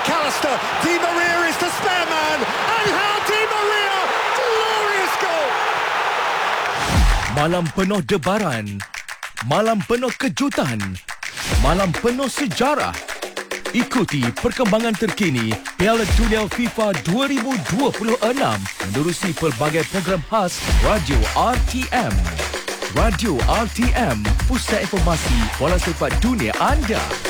McAllister. Di Maria is the spare man. Angel Di Maria. Glorious goal. Malam penuh debaran, malam penuh kejutan, malam penuh sejarah. Ikuti perkembangan terkini Piala Dunia FIFA 2026 menerusi pelbagai program khas Radio RTM. Radio RTM, pusat informasi bola sepak dunia anda.